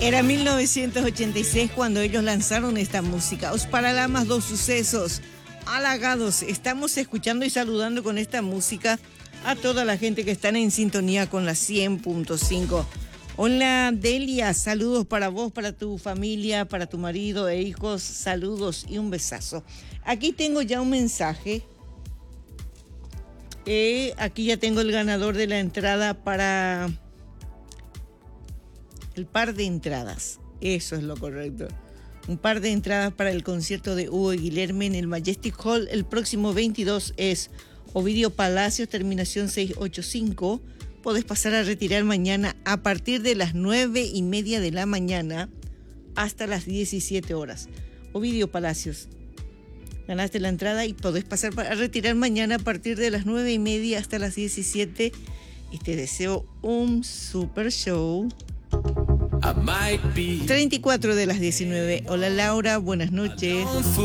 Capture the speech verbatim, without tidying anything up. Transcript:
Era mil novecientos ochenta y seis cuando ellos lanzaron esta música. Os Paralamas dos Sucesos. Halagados, estamos escuchando y saludando con esta música a toda la gente que están en sintonía con la cien punto cinco. Hola Delia, saludos para vos, para tu familia, para tu marido e hijos, saludos y un besazo. Aquí tengo ya un mensaje. Eh, aquí ya tengo el ganador de la entrada para... El par de entradas, eso es lo correcto. Un par de entradas para el concierto de Hugo y Guilherme en el Majestic Hall. El próximo veintidós es Ovidio Palacios, terminación seiscientos ochenta y cinco. Podés pasar a retirar mañana a partir de las nueve y media de la mañana hasta las diecisiete horas. Ovidio Palacios, ganaste la entrada y podés pasar a retirar mañana a partir de las nueve y media hasta las diecisiete. Y te deseo un super show. treinta y cuatro de las diecinueve. Hola Laura, buenas noches.